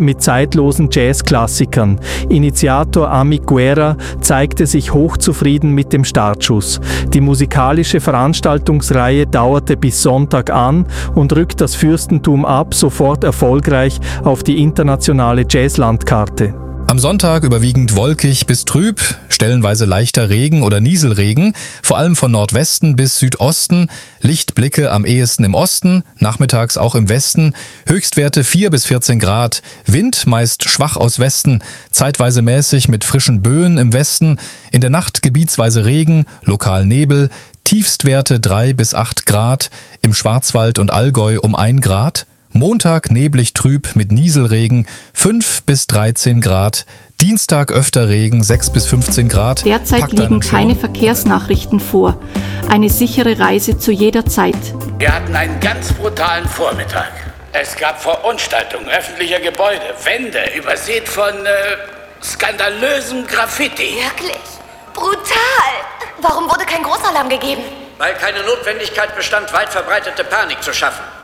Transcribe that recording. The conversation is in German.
mit zeitlosen Jazzklassikern. Initiator Amik Guerra zeigte sich hochzufrieden mit dem Startschuss. Die musikalische Veranstaltungsreihe dauerte bis Sonntag an und rückt das Fürstentum ab sofort erfolgreich auf die internationale Jazzlandkarte. Am Sonntag überwiegend wolkig bis trüb, stellenweise leichter Regen oder Nieselregen, vor allem von Nordwesten bis Südosten, Lichtblicke am ehesten im Osten, nachmittags auch im Westen, Höchstwerte 4 bis 14 Grad, Wind meist schwach aus Westen, zeitweise mäßig mit frischen Böen im Westen, in der Nacht gebietsweise Regen, lokal Nebel, Tiefstwerte 3 bis 8 Grad, im Schwarzwald und Allgäu um 1 Grad, Montag neblig trüb mit Nieselregen 5 bis 13 Grad. Dienstag öfter Regen 6 bis 15 Grad. Derzeit liegen keine Verkehrsnachrichten vor. Eine sichere Reise zu jeder Zeit. Wir hatten einen ganz brutalen Vormittag. Es gab Verunstaltungen öffentlicher Gebäude, Wände übersät von skandalösem Graffiti. Wirklich? Brutal! Warum wurde kein Großalarm gegeben? Weil keine Notwendigkeit bestand, weit verbreitete Panik zu schaffen.